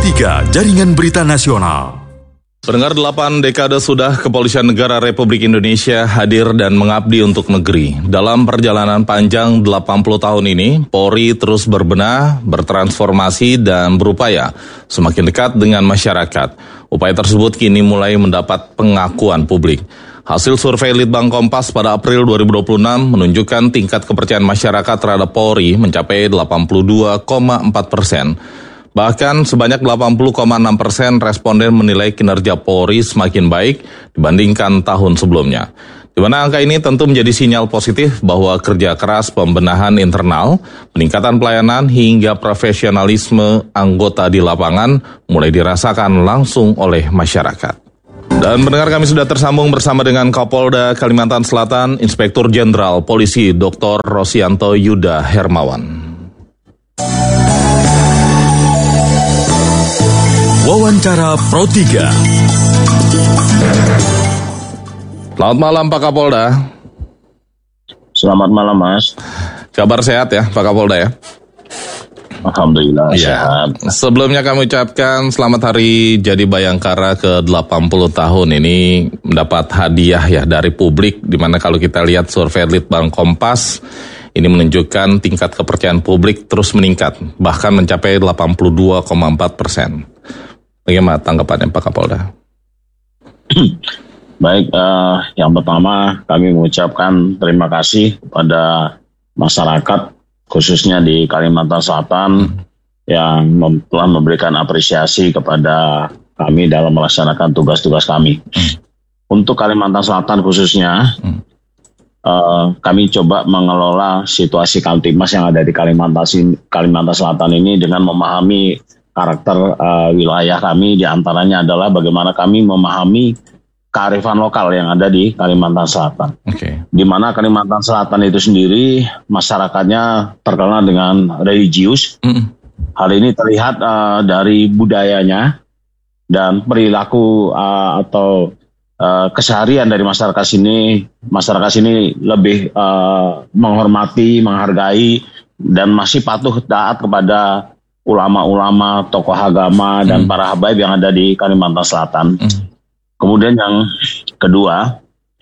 Pro 3 Jaringan Berita Nasional. Pendengar, 8 dekade sudah Kepolisian Negara Republik Indonesia hadir dan mengabdi untuk negeri. Dalam perjalanan panjang 80 tahun ini, Polri terus berbenah, bertransformasi, dan berupaya semakin dekat dengan masyarakat. Upaya tersebut kini mulai mendapat pengakuan publik. Hasil survei Litbang Kompas pada April 2026 menunjukkan tingkat kepercayaan masyarakat terhadap Polri mencapai 82,4%. Bahkan sebanyak 80,6% responden menilai kinerja Polri semakin baik dibandingkan tahun sebelumnya. Di mana angka ini tentu menjadi sinyal positif bahwa kerja keras pembenahan internal, peningkatan pelayanan hingga profesionalisme anggota di lapangan mulai dirasakan langsung oleh masyarakat. Dan pendengar, kami sudah tersambung bersama dengan Kapolda Kalimantan Selatan, Inspektur Jenderal Polisi Dr. Rosianto Yuda Hermawan. Wawancara Pro 3. Selamat malam Pak Kapolda. Selamat malam Mas. Kabar sehat ya Pak Kapolda ya? Alhamdulillah sehat. Sebelumnya kami ucapkan selamat Hari Jadi Bayangkara ke-80 tahun. Ini mendapat hadiah ya dari publik, di mana kalau kita lihat survei Litbang Kompas ini menunjukkan tingkat kepercayaan publik terus meningkat, bahkan mencapai 82,4%. Bagaimana tanggapannya Pak Kapolda? Baik, yang pertama kami mengucapkan terima kasih kepada masyarakat khususnya di Kalimantan Selatan yang telah memberikan apresiasi kepada kami dalam melaksanakan tugas-tugas kami. Untuk Kalimantan Selatan khususnya, kami coba mengelola situasi Kamtibmas yang ada di Kalimantan Selatan ini dengan memahami karakter wilayah kami, diantaranya adalah bagaimana kami memahami kearifan lokal yang ada di Kalimantan Selatan. Di mana Kalimantan Selatan itu sendiri masyarakatnya terkenal dengan religius. Hal ini terlihat dari budayanya dan perilaku atau keseharian dari masyarakat sini. Masyarakat sini lebih menghormati, menghargai, dan masih patuh taat kepada ulama-ulama, tokoh agama, dan para habaib yang ada di Kalimantan Selatan. Kemudian yang kedua,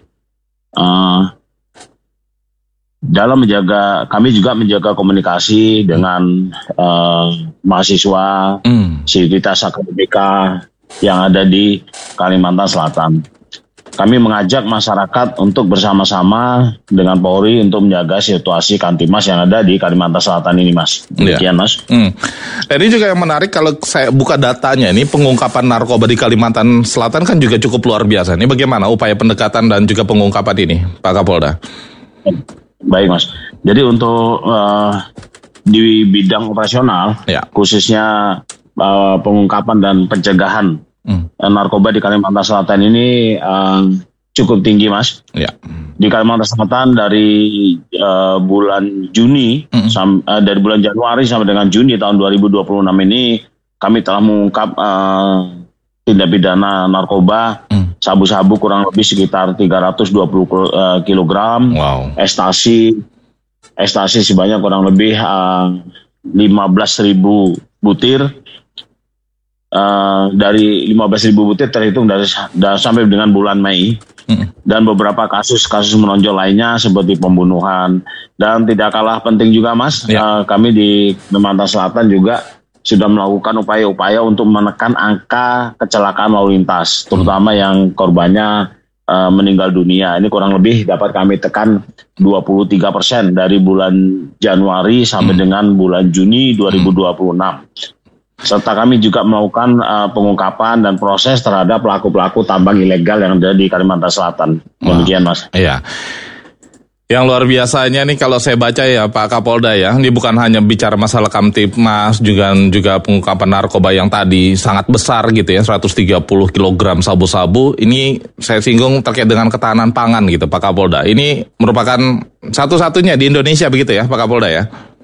kami juga menjaga komunikasi dengan mahasiswa, sivitas akademika yang ada di Kalimantan Selatan. Kami mengajak masyarakat untuk bersama-sama dengan Polri untuk menjaga situasi Kamtibmas yang ada di Kalimantan Selatan ini, Mas. Demikian, Mas. Ini juga yang menarik kalau saya buka datanya, ini pengungkapan narkoba di Kalimantan Selatan kan juga cukup luar biasa. Ini bagaimana upaya pendekatan dan juga pengungkapan ini, Pak Kapolda? Baik, Mas. Jadi untuk di bidang operasional, khususnya pengungkapan dan pencegahan narkoba di Kalimantan Selatan ini cukup tinggi, Mas. Di Kalimantan Selatan dari bulan Juni, dari bulan Januari sampai dengan Juni tahun 2026 ini, kami telah mengungkap tindak pidana narkoba, sabu-sabu kurang lebih sekitar 320 kilogram, ekstasi sebanyak kurang lebih 15.000 butir. Dari 15.000 butir terhitung dari sampai dengan bulan Mei, dan beberapa kasus menonjol lainnya seperti pembunuhan. Dan tidak kalah penting juga, Mas, kami di Kalimantan Selatan juga sudah melakukan upaya-upaya untuk menekan angka kecelakaan lalu lintas, terutama yang korbannya meninggal dunia. Ini kurang lebih dapat kami tekan 23% dari bulan Januari sampai dengan bulan Juni 2026. Serta kami juga melakukan pengungkapan dan proses terhadap pelaku-pelaku tambang ilegal yang ada di Kalimantan Selatan. Demikian, Mas. Iya. Yang luar biasanya nih kalau saya baca ya Pak Kapolda ya, ini bukan hanya bicara masalah Kamtibmas, juga pengungkapan narkoba yang tadi sangat besar gitu ya, 130 kg sabu-sabu. Ini saya singgung terkait dengan ketahanan pangan gitu Pak Kapolda. Ini merupakan satu-satunya di Indonesia begitu ya Pak Kapolda ya?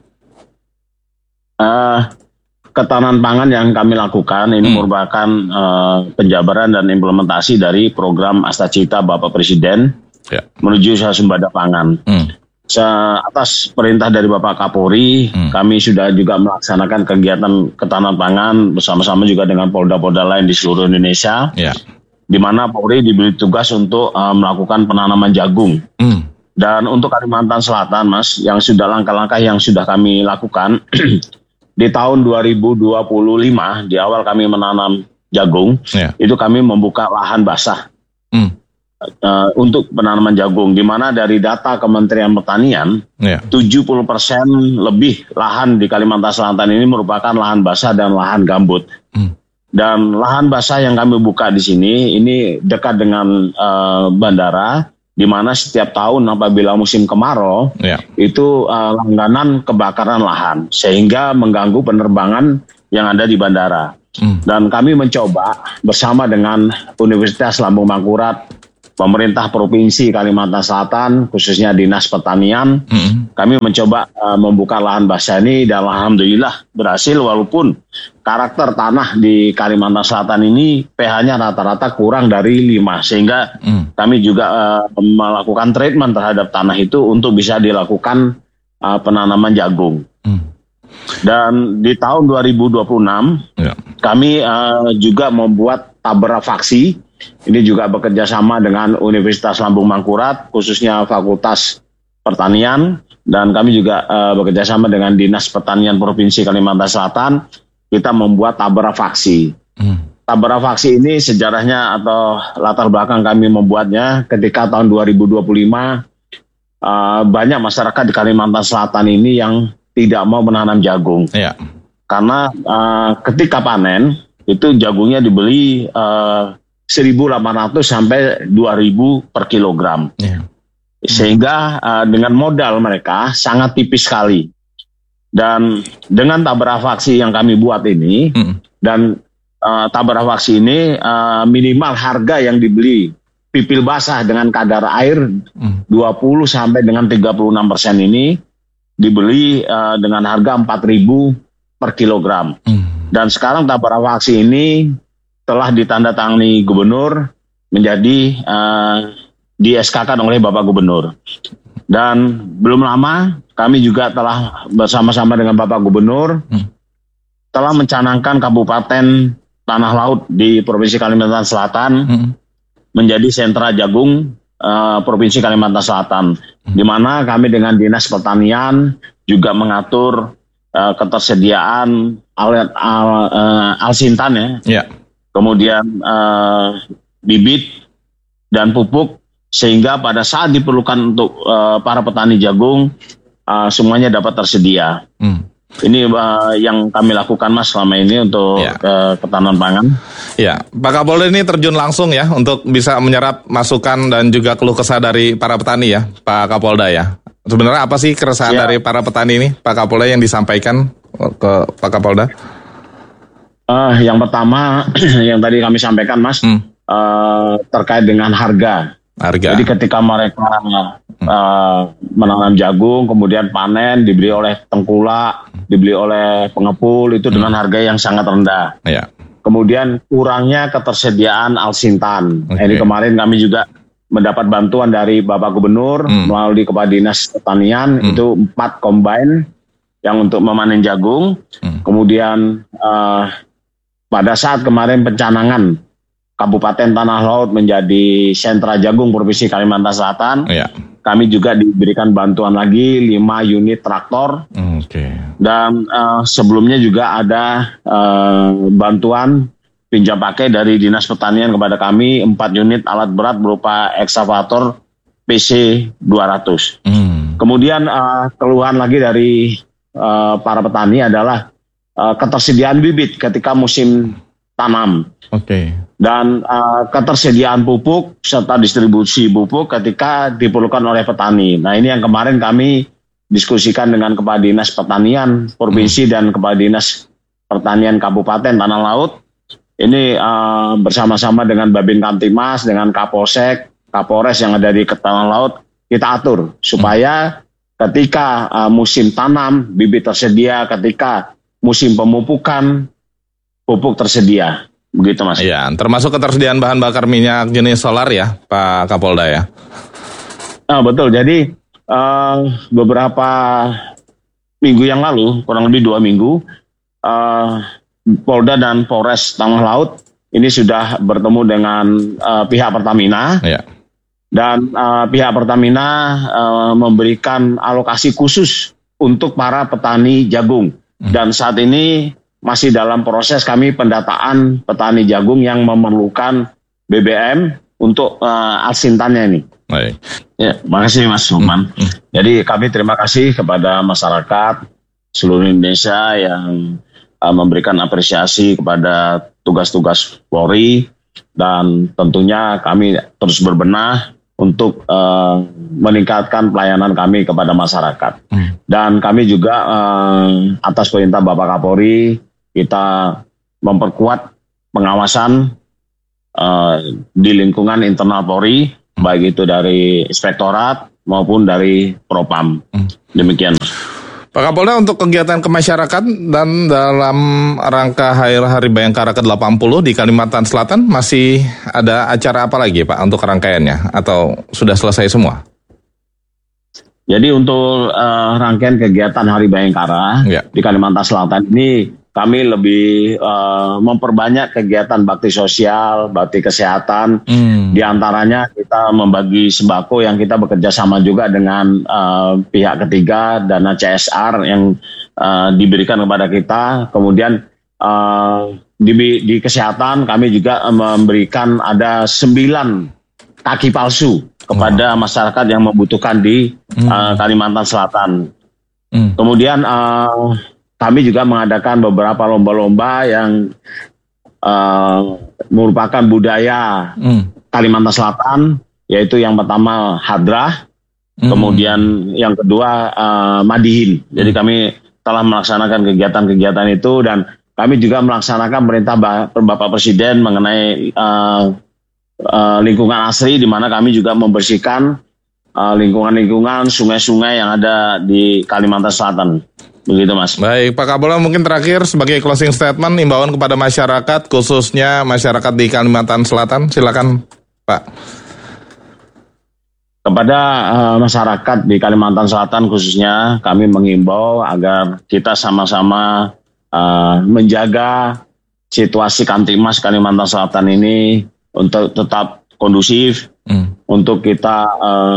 Ketahanan pangan yang kami lakukan ini merupakan penjabaran dan implementasi dari program Asta Cita Bapak Presiden menuju swasembada pangan. atas perintah dari Bapak Kapolri, kami sudah juga melaksanakan kegiatan ketahanan pangan bersama-sama juga dengan polda-polda lain di seluruh Indonesia, di mana Polri diberi tugas untuk melakukan penanaman jagung. Dan untuk Kalimantan Selatan, Mas, yang sudah langkah-langkah yang sudah kami lakukan di tahun 2025, di awal kami menanam jagung, itu kami membuka lahan basah. Untuk penanaman jagung, di mana dari data Kementerian Pertanian, 70% lebih lahan di Kalimantan Selatan ini merupakan lahan basah dan lahan gambut. Dan lahan basah yang kami buka di sini, ini dekat dengan bandara, di mana setiap tahun apabila musim kemarau, itu langganan kebakaran lahan, sehingga mengganggu penerbangan yang ada di bandara. Dan kami mencoba bersama dengan Universitas Lambung Mangkurat, pemerintah Provinsi Kalimantan Selatan, khususnya Dinas Pertanian, kami mencoba membuka lahan basah ini dan alhamdulillah berhasil, walaupun karakter tanah di Kalimantan Selatan ini pH-nya rata-rata kurang dari 5, sehingga kami juga melakukan treatment terhadap tanah itu untuk bisa dilakukan penanaman jagung. Dan di tahun 2026 kami juga membuat tabra faksi. Ini juga bekerja sama dengan Universitas Lambung Mangkurat, khususnya Fakultas Pertanian, dan kami juga bekerja sama dengan Dinas Pertanian Provinsi Kalimantan Selatan. Kita membuat tabra faksi. Tabra faksi ini sejarahnya atau latar belakang kami membuatnya ketika tahun 2025 banyak masyarakat di Kalimantan Selatan ini yang tidak mau menanam jagung. Karena ketika panen itu jagungnya dibeli 1.800 sampai 2.000 per kilogram. Sehingga dengan modal mereka sangat tipis sekali. Dan dengan tabra faksi yang kami buat ini, dan tabra faksi ini minimal harga yang dibeli pipil basah dengan kadar air 20 sampai dengan 36% ini dibeli dengan harga 4.000 per kilogram. Dan sekarang tabra faksi ini telah ditandatangani gubernur menjadi di SK-kan oleh Bapak Gubernur. Dan belum lama kami juga telah bersama-sama dengan Bapak Gubernur telah mencanangkan Kabupaten Tanah Laut di Provinsi Kalimantan Selatan menjadi sentra jagung Provinsi Kalimantan Selatan, di mana kami dengan Dinas Pertanian juga mengatur ketersediaan alat alsintan kemudian bibit dan pupuk, sehingga pada saat diperlukan untuk para petani jagung semuanya dapat tersedia. Ini yang kami lakukan, Mas, selama ini untuk ketahanan pangan. Pak Kapolda ini terjun langsung ya untuk bisa menyerap masukan dan juga keluh kesah dari para petani ya, Pak Kapolda ya. Sebenarnya apa sih keresahan dari para petani ini, Pak Kapolda, yang disampaikan ke Pak Kapolda? Yang pertama yang tadi kami sampaikan, Mas, terkait dengan harga. Jadi ketika mereka menanam jagung, kemudian panen, dibeli oleh tengkulak, dibeli oleh pengepul, itu dengan harga yang sangat rendah. Kemudian kurangnya ketersediaan alsintan. Ini kemarin kami juga mendapat bantuan dari Bapak Gubernur melalui Kepala Dinas Pertanian, itu 4 combine yang untuk memanen jagung. Kemudian pada saat kemarin pencanangan Kabupaten Tanah Laut menjadi sentra jagung Provinsi Kalimantan Selatan, kami juga diberikan bantuan lagi 5 unit traktor. Dan sebelumnya juga ada bantuan pinjam pakai dari Dinas Pertanian kepada kami 4 unit alat berat berupa ekskavator PC 200. Kemudian keluhan lagi dari para petani adalah ketersediaan bibit ketika musim tanam. Dan ketersediaan pupuk serta distribusi pupuk ketika diperlukan oleh petani. Nah, ini yang kemarin kami diskusikan dengan Kepala Dinas Pertanian Provinsi dan Kepala Dinas Pertanian Kabupaten Tanah Laut. Ini bersama-sama dengan Babin Kamtimas, dengan Kapolsek, Kapolres yang ada di Tanah Laut, kita atur supaya ketika musim tanam bibit tersedia, ketika musim pemupukan pupuk tersedia. Begitu, Mas. Termasuk ketersediaan bahan bakar minyak jenis solar ya, Pak Kapolda ya. Betul. Jadi beberapa minggu yang lalu, kurang lebih 2 minggu, Polda dan Polres Tengah Laut ini sudah bertemu dengan pihak Pertamina. Ya. Dan pihak Pertamina memberikan alokasi khusus untuk para petani jagung. Dan saat ini masih dalam proses kami pendataan petani jagung yang memerlukan BBM untuk alsintannya ini. Baik. Ya, makasih Mas Lukman. Jadi kami terima kasih kepada masyarakat seluruh Indonesia yang memberikan apresiasi kepada tugas-tugas Polri, dan tentunya kami terus berbenah untuk meningkatkan pelayanan kami kepada masyarakat. Dan kami juga atas perintah Bapak Kapolri, kita memperkuat pengawasan di lingkungan internal Polri, baik itu dari Inspektorat maupun dari Propam. Demikian. Pak Kapolda, untuk kegiatan kemasyarakatan dan dalam rangka Hari Bayangkara ke-80 di Kalimantan Selatan, masih ada acara apa lagi Pak untuk rangkaiannya? Atau sudah selesai semua? Jadi untuk rangkaian kegiatan Hari Bayangkara di Kalimantan Selatan ini, kami lebih memperbanyak kegiatan bakti sosial, bakti kesehatan. Di antaranya kita membagi sembako yang kita bekerja sama juga dengan pihak ketiga, dana CSR yang diberikan kepada kita. Kemudian di kesehatan kami juga memberikan ada 9 kaki palsu kepada masyarakat yang membutuhkan di Kalimantan Selatan. Kemudian kami juga mengadakan beberapa lomba-lomba yang merupakan budaya Kalimantan Selatan, yaitu yang pertama hadrah, kemudian yang kedua madihin. Jadi kami telah melaksanakan kegiatan-kegiatan itu, dan kami juga melaksanakan perintah Bapak Presiden mengenai lingkungan asri, di mana kami juga membersihkan lingkungan-lingkungan sungai-sungai yang ada di Kalimantan Selatan. Begitu Mas. Baik, Pak Kapolda, mungkin terakhir sebagai closing statement, imbauan kepada masyarakat, khususnya masyarakat di Kalimantan Selatan, silakan Pak. Kepada masyarakat di Kalimantan Selatan khususnya, kami mengimbau agar kita sama-sama menjaga situasi Kamtibmas Kalimantan Selatan ini untuk tetap kondusif, untuk kita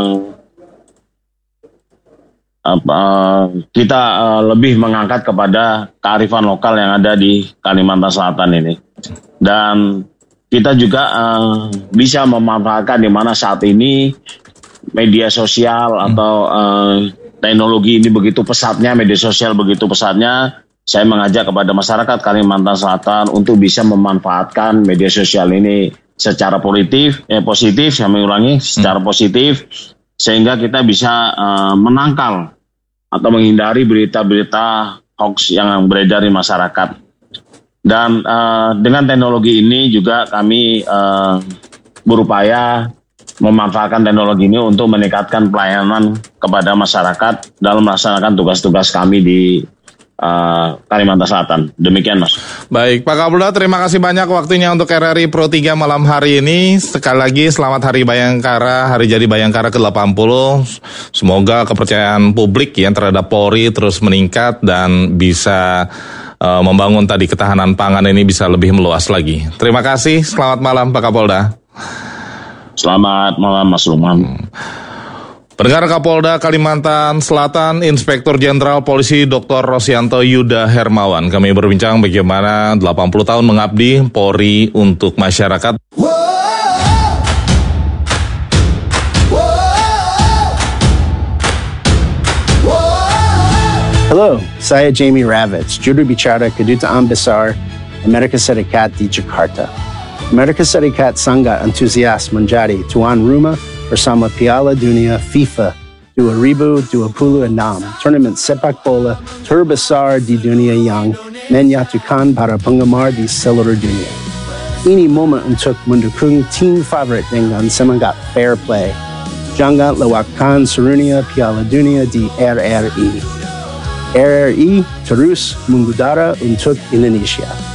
lebih mengangkat kepada kearifan lokal yang ada di Kalimantan Selatan ini. Dan kita juga bisa memanfaatkan di mana saat ini media sosial atau teknologi ini begitu pesatnya, media sosial begitu pesatnya. Saya mengajak kepada masyarakat Kalimantan Selatan untuk bisa memanfaatkan media sosial ini secara positif, saya mengulangi, secara positif, sehingga kita bisa menangkal atau menghindari berita-berita hoax yang beredar di masyarakat. Dan dengan teknologi ini juga kami berupaya memanfaatkan teknologi ini untuk meningkatkan pelayanan kepada masyarakat dalam melaksanakan tugas-tugas kami di Kalimantan Selatan. Demikian Mas. Baik, Pak Kapolda, terima kasih banyak waktunya untuk RRI Pro 3 malam hari ini. Sekali lagi selamat Hari Bayangkara, Hari Jadi Bayangkara ke-80. Semoga kepercayaan publik yang terhadap Polri terus meningkat dan bisa membangun tadi ketahanan pangan ini bisa lebih meluas lagi. Terima kasih, selamat malam Pak Kapolda. Selamat malam Mas Lukman. Pendengar, Kapolda Kalimantan Selatan, Inspektur Jenderal Polisi Dr. Rosyanto Yuda Hermawan. Kami berbincang bagaimana 80 tahun mengabdi Polri untuk masyarakat. Hello, saya Jamie Ravitz, juru bicara Kedutaan Besar Amerika Serikat di Jakarta. Amerika Serikat sangat antusias menjadi tuan rumah bersama Piala Dunia FIFA 2026, tournament sepak bola terbesar di dunia yang menyatukan para penggemar di seluruh dunia. Ini momen untuk mendukung tim favorit dengan semangat fair play. Jangan lewatkan serunya Piala Dunia di RRI. RRI terus mengudara untuk Indonesia.